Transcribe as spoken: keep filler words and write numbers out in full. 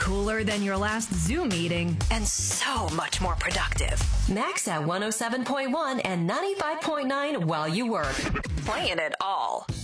cooler than your last Zoom meeting, and so much more productive. Max at one oh seven point one and ninety-five point nine while you work. Playing it all.